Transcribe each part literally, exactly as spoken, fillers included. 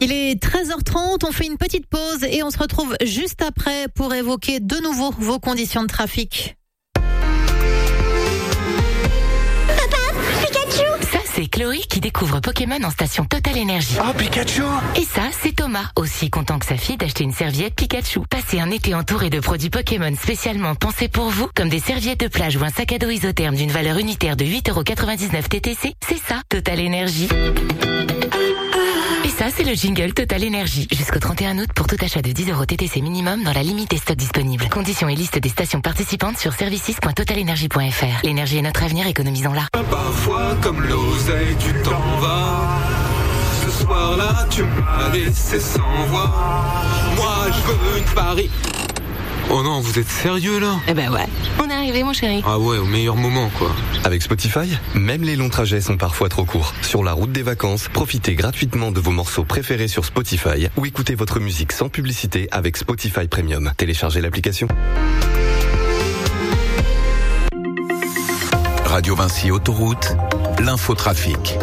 Il est treize heures trente, on fait une petite pause et on se retrouve juste après pour évoquer de nouveau vos conditions de trafic. C'est Chloé qui découvre Pokémon en station Total Énergie. Oh, Pikachu! Et ça, c'est Thomas, aussi content que sa fille d'acheter une serviette Pikachu. Passez un été entouré de produits Pokémon spécialement pensés pour vous, comme des serviettes de plage ou un sac à dos isotherme d'une valeur unitaire de huit euros quatre-vingt-dix-neuf T T C. C'est ça, Total Énergie. Et ça, c'est le jingle Total Énergie. Jusqu'au trente et un août pour tout achat de dix euros T T C minimum dans la limite des stocks disponibles. Conditions et liste des stations participantes sur services point total énergie point f r. L'énergie est notre avenir, économisons-la. Parfois, comme l'oseille, tu t'en vas. Ce soir-là, tu m'as laissé sans voix. Moi, je veux une Paris. Oh non, vous êtes sérieux là? Eh ben ouais, on est arrivé mon chéri. Ah ouais, au meilleur moment quoi. Avec Spotify, même les longs trajets sont parfois trop courts. Sur la route des vacances, profitez gratuitement de vos morceaux préférés sur Spotify ou écoutez votre musique sans publicité avec Spotify Premium. Téléchargez l'application. Radio Vinci Autoroute, l'infotrafic.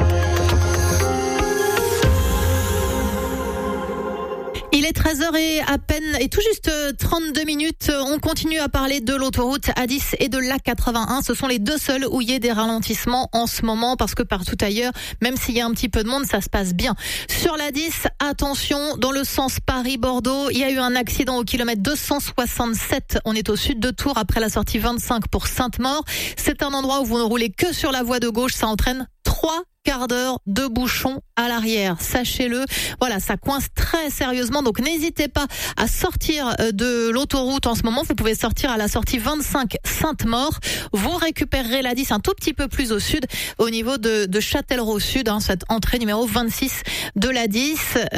Il est treize heures et à peine, et tout juste trente-deux minutes, on continue à parler de l'autoroute A dix et de l'A quatre-vingt-un. Ce sont les deux seuls où il y a des ralentissements en ce moment, parce que partout ailleurs, même s'il y a un petit peu de monde, ça se passe bien. Sur l'A dix, attention, dans le sens Paris-Bordeaux, il y a eu un accident au kilomètre deux cent soixante-sept. On est au sud de Tours, après la sortie vingt-cinq pour Sainte-Maure. C'est un endroit où vous ne roulez que sur la voie de gauche, ça entraîne trois quart d'heure de bouchon à l'arrière, sachez-le. Voilà, ça coince très sérieusement, donc n'hésitez pas à sortir de l'autoroute en ce moment. Vous pouvez sortir à la sortie vingt-cinq Sainte-Maure. Vous récupérerez l'A dix un tout petit peu plus au sud, au niveau de, de Châtellerault Sud, hein, cette entrée numéro vingt-six de l'A dix,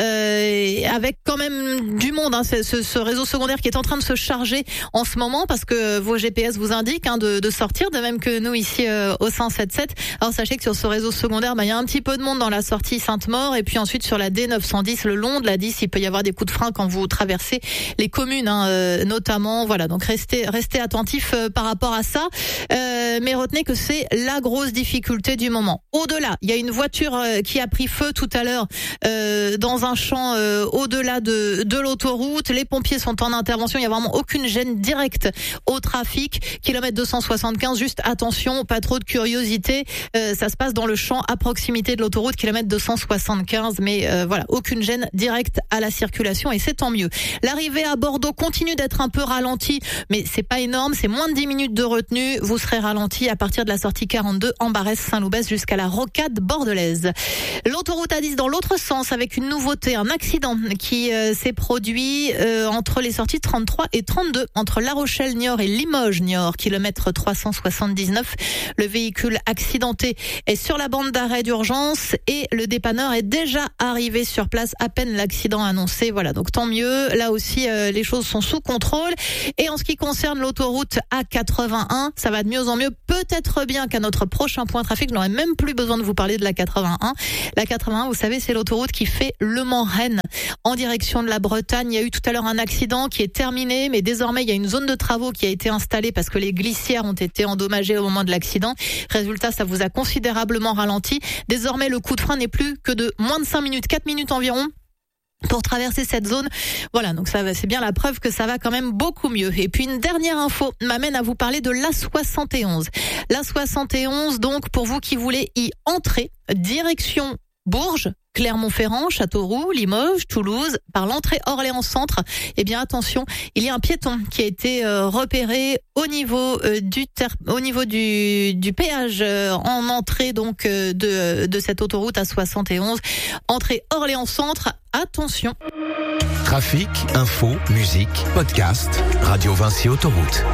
euh, avec quand même du monde, hein, ce, ce réseau secondaire qui est en train de se charger en ce moment, parce que vos G P S vous indiquent hein, de, de sortir, de même que nous ici euh, au cent sept sept. Alors sachez que sur ce réseau secondaire, bah, il y a un petit peu de monde dans la sortie Sainte-Maure, et puis ensuite sur la D neuf cent dix, le long de la dix, il peut y avoir des coups de frein quand vous traversez les communes, hein, euh, notamment. Voilà, donc restez restez attentifs euh, par rapport à ça. Euh, mais retenez que c'est la grosse difficulté du moment. Au-delà, il y a une voiture euh, qui a pris feu tout à l'heure euh, dans un champ euh, au-delà de, de l'autoroute. Les pompiers sont en intervention. Il y a vraiment aucune gêne directe au trafic. Kilomètre deux cent soixante-quinze. Juste attention, pas trop de curiosité. Euh, ça se passe dans le champ à proximité de l'autoroute, kilomètre deux cent soixante-quinze, mais euh, voilà, aucune gêne directe à la circulation, et c'est tant mieux. L'arrivée à Bordeaux continue d'être un peu ralentie, mais c'est pas énorme, c'est moins de dix minutes de retenue. Vous serez ralenti à partir de la sortie quarante-deux en Barès-Saint-Loubès jusqu'à la rocade bordelaise. L'autoroute A dix dans l'autre sens, avec une nouveauté, un accident qui euh, s'est produit euh, entre les sorties trente-trois et trente-deux, entre La Rochelle-Niort et Limoges-Niort, kilomètre trois cent soixante-dix-neuf. Le véhicule accidenté est sur la bande d'arrêt d'urgence et le dépanneur est déjà arrivé sur place à peine l'accident annoncé. Voilà, donc tant mieux. Là aussi, euh, les choses sont sous contrôle. Et en ce qui concerne l'autoroute A quatre-vingt-un, ça va de mieux en mieux. Peut-être bien qu'à notre prochain point trafic, je n'aurai même plus besoin de vous parler de la quatre-vingt-un. La quatre-vingt-un, vous savez, c'est l'autoroute qui fait Le Mans-Rennes en direction de la Bretagne. Il y a eu tout à l'heure un accident qui est terminé, mais désormais, il y a une zone de travaux qui a été installée parce que les glissières ont été endommagées au moment de l'accident. Résultat, ça vous a considérablement ralenti. Désormais, le coup de frein n'est plus que de moins de cinq minutes, quatre minutes environ, pour traverser cette zone. Voilà, donc ça va, c'est bien la preuve que ça va quand même beaucoup mieux. Et puis une dernière info m'amène à vous parler de l'A soixante et onze. L'A soixante et onze, donc, pour vous qui voulez y entrer, direction Bourges, Clermont-Ferrand, Châteauroux, Limoges, Toulouse, par l'entrée Orléans-Centre, eh bien attention, il y a un piéton qui a été euh, repéré au niveau euh, du ter- au niveau du du péage euh, en entrée donc euh, de de cette autoroute A soixante et onze, entrée Orléans-Centre. Attention. Trafic, info, musique, podcast, Radio Vinci Autoroute.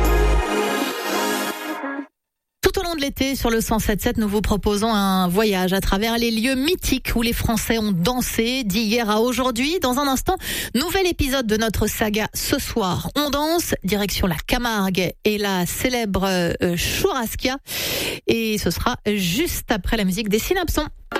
Tout au long de l'été, sur le cent sept sept, nous vous proposons un voyage à travers les lieux mythiques où les Français ont dansé d'hier à aujourd'hui. Dans un instant, nouvel épisode de notre saga Ce soir, on danse, direction la Camargue et la célèbre euh, Churrasquia. Et ce sera juste après la musique des Synapsons.